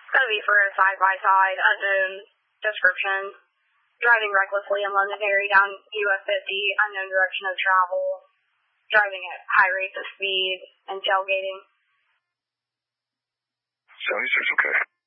It's going to be for a side-by-side, unknown description. Driving recklessly in London area down US 50, unknown direction of travel. Driving at high rates of speed and tailgating. 76, okay.